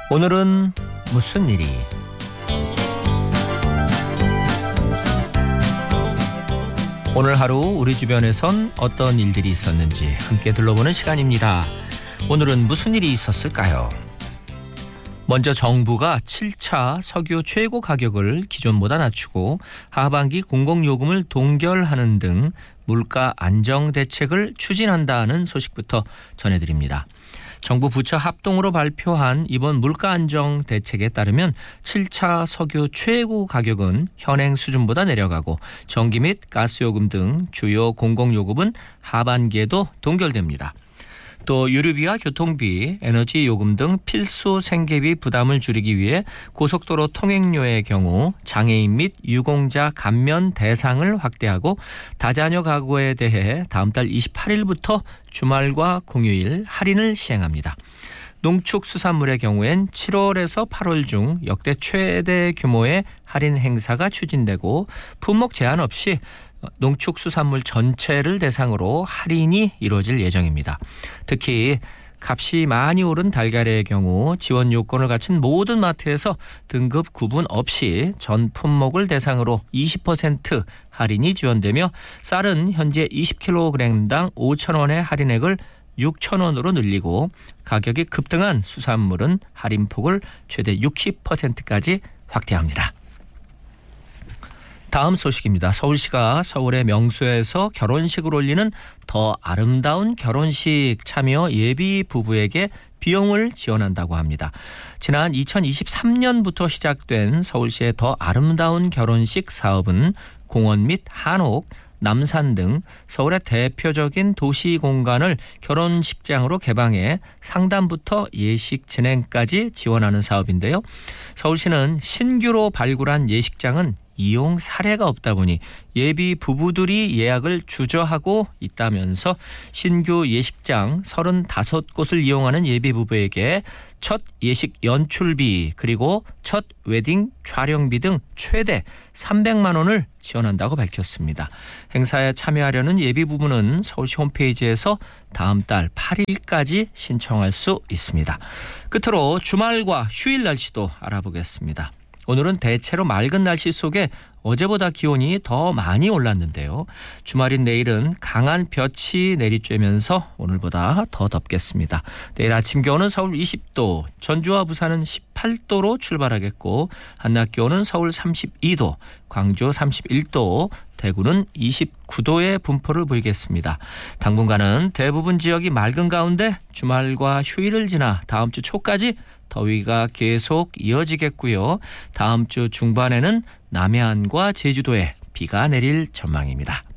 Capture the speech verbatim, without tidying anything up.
오늘은 무슨 일이? 오늘 하루 우리 주변에선 어떤 일들이 있었는지 함께 둘러보는 시간입니다. 오늘은 무슨 일이 있었을까요? 먼저 정부가 칠 차 석유 최고 가격을 기존보다 낮추고 하반기 공공요금을 동결하는 등 물가 안정 대책을 추진한다는 소식부터 전해드립니다. 정부 부처 합동으로 발표한 이번 물가 안정 대책에 따르면 칠 차 석유 최고 가격은 현행 수준보다 내려가고 전기 및 가스요금 등 주요 공공요금은 하반기에도 동결됩니다. 또 유류비와 교통비, 에너지 요금 등 필수 생계비 부담을 줄이기 위해 고속도로 통행료의 경우 장애인 및 유공자 감면 대상을 확대하고 다자녀 가구에 대해 다음 달 이십팔 일부터 주말과 공휴일 할인을 시행합니다. 농축수산물의 경우엔 칠월에서 팔월 중 역대 최대 규모의 할인 행사가 추진되고 품목 제한 없이 농축수산물 전체를 대상으로 할인이 이루어질 예정입니다. 특히 값이 많이 오른 달걀의 경우 지원 요건을 갖춘 모든 마트에서 등급 구분 없이 전 품목을 대상으로 이십 퍼센트 할인이 지원되며 쌀은 현재 이십 킬로그램당 오천 원의 할인액을 육천 원으로 늘리고 가격이 급등한 수산물은 할인폭을 최대 육십 퍼센트까지 확대합니다. 다음 소식입니다. 서울시가 서울의 명소에서 결혼식을 올리는 더 아름다운 결혼식 참여 예비 부부에게 비용을 지원한다고 합니다. 지난 이천이십삼 년부터 시작된 서울시의 더 아름다운 결혼식 사업은 공원 및 한옥, 남산 등 서울의 대표적인 도시 공간을 결혼식장으로 개방해 상담부터 예식 진행까지 지원하는 사업인데요. 서울시는 신규로 발굴한 예식장은 이용 사례가 없다 보니 예비 부부들이 예약을 주저하고 있다면서 신규 예식장 서른다섯 곳을 이용하는 예비 부부에게 첫 예식 연출비 그리고 첫 웨딩 촬영비 등 최대 삼백만 원을 지원한다고 밝혔습니다. 행사에 참여하려는 예비 부부는 서울시 홈페이지에서 다음 달 팔 일까지 신청할 수 있습니다. 끝으로 주말과 휴일 날씨도 알아보겠습니다. 오늘은 대체로 맑은 날씨 속에 어제보다 기온이 더 많이 올랐는데요. 주말인 내일은 강한 볕이 내리쬐면서 오늘보다 더 덥겠습니다. 내일 아침 기온은 서울 이십 도, 전주와 부산은 십팔 도로 출발하겠고 한낮 기온은 서울 삼십이 도, 광주 삼십일 도, 대구는 이십구 도의 분포를 보이겠습니다. 당분간은 대부분 지역이 맑은 가운데 주말과 휴일을 지나 다음 주 초까지 더위가 계속 이어지겠고요. 다음 주 중반에는 남해안과 제주도에 비가 내릴 전망입니다.